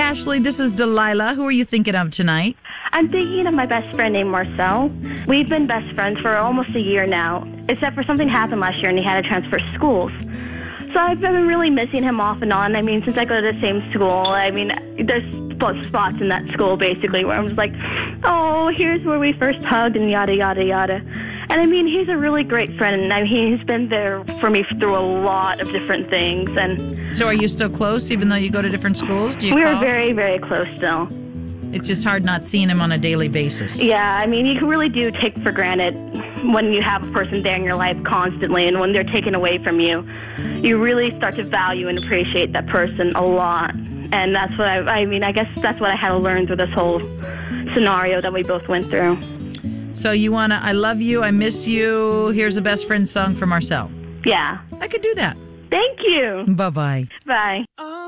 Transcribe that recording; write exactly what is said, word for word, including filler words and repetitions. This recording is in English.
Ashley. This is Delilah. Who are you thinking of tonight? I'm thinking of my best friend named Marcel. We've been best friends for almost a year now, except for something happened last year and he had to transfer schools. So I've been really missing him off and on. I mean, since I go to the same school, I mean, there's spots in that school, basically, where I'm just like, oh, here's where we first hugged and yada, yada, yada. And I mean, he's a really great friend, and I mean, he's been there for me through a lot of different things. And So are you still close, even though you go to different schools? Do you we call? are very, very close still. It's just hard not seeing him on a daily basis. Yeah, I mean, you really do take for granted when you have a person there in your life constantly, and when they're taken away from you, you really start to value and appreciate that person a lot. And that's what I, I mean, I guess that's what I had to learn through this whole scenario that we both went through. So you want to, I love you, I miss you, here's a best friend song for Marcel. Yeah. I could do that. Thank you. Bye-bye. Bye.